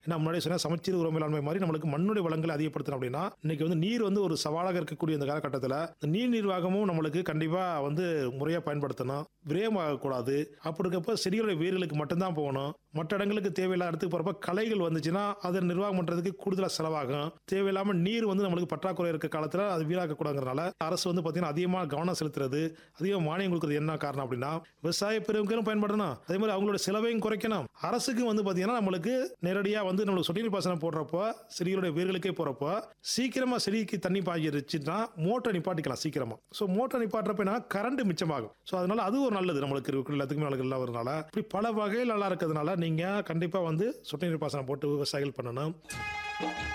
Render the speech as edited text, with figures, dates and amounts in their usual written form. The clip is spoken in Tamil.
ஏன்னா முன்னாடி சொன்ன சமச்சீர் உர மேலாண்மை மாதிரி நம்மளுக்கு மண்ணுடைய வளங்களை அதிகப்படுத்தணும் அப்படின்னா இன்னைக்கு வந்து நீர் வந்து ஒரு சவாலாக இருக்கக்கூடிய இந்த காலகட்டத்தில் இந்த நீர் நிர்வாகமும் நம்மளுக்கு கண்டிப்பா வந்து முறையா பயன்படுத்தணும். விரயமாகக்கூடாது. அப்படி இருக்கப்ப செடிகளுடைய வேர்களுக்கு மட்டும்தான் போகணும். மற்ற இடங்களுக்கு தேவையில்லாத இடத்துக்கு போறப்ப களைகள் வந்துச்சுன்னா அதை நிர்வாகம் பண்றதுக்கு கூடுதலாக செலவாகும். தேவையில்லாம நீர் வந்து நம்மளுக்கு பற்றாக்குறை இருக்க காலத்துல அது வீணாக்க கூடாதுனால அரசு வந்து பாத்தீங்கன்னா அதிகமாக கவனம் செலுத்துறது, அதிகமாக மானியம் கொடுக்கறது என்ன காரணம் அப்படின்னா விவசாய பெருமக்களும் பயன்படணும், அதே மாதிரி அவங்களோட செலவையும் குறைக்கணும். அரசுக்கு வந்து பாத்தீங்கன்னா நம்மளுக்கு நேரடியா வந்து நம்மளுக்கு சொட்டு நீர் பாசனம் போடுறப்போ செடிகளுடைய வேர்களுக்கே போறப்போ சீக்கிரமா செடிக்கு தண்ணி பாய்ச்சிருச்சுன்னா மோட்டர் நிப்பாட்டிக்கலாம் சீக்கிரமா. ஸோ மோட்டர் நிப்பாட்டுறப்ப என்ன கரண்ட் மிச்சமாகும். ஸோ அதனால அது ஒரு நல்லது நம்மளுக்கு எல்லாத்துக்குமே நல்லது வரனால இப்படி பல வகையில் நல்லா இருக்கிறதுனால நீங்க கண்டிப்பா வந்து சொட்டு நீர் பாசனம் போட்டு விவசாயிகள் பண்ணணும்.